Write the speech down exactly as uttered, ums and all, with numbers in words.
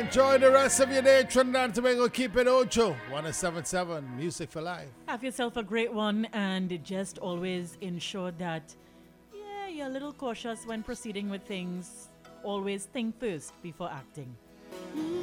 Enjoy the rest of your day. Trinidad and Tobago, keep it Ocho. one oh seven point seven, Music for Life. Have yourself a great one, and just always ensure that, yeah, you're a little cautious when proceeding with things. Always think first before acting.